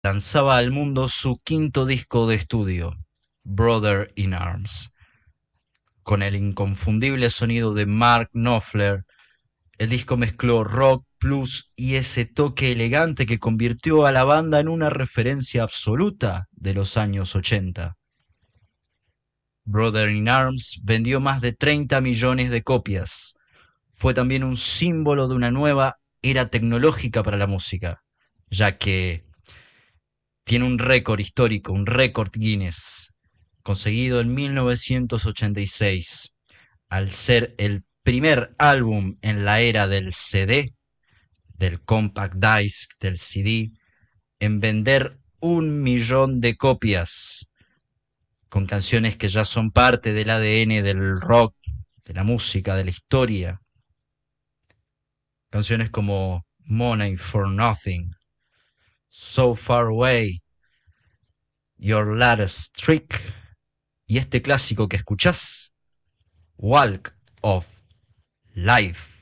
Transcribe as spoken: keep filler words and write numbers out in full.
lanzaba al mundo su quinto disco de estudio, Brother in Arms. Con el inconfundible sonido de Mark Knopfler, el disco mezcló rock, blues y ese toque elegante que convirtió a la banda en una referencia absoluta de los años ochenta. Brother in Arms vendió más de treinta millones de copias. Fue también un símbolo de una nueva era tecnológica para la música, ya que tiene un récord histórico, un récord Guinness, conseguido en mil novecientos ochenta y seis, al ser el primer álbum en la era del C D, del compact disc, del C D, en vender un millón de copias, con canciones que ya son parte del A D N del rock, de la música, de la historia. Canciones como Money for Nothing, So Far Away, Your Latest Trick y este clásico que escuchás, Walk of Life.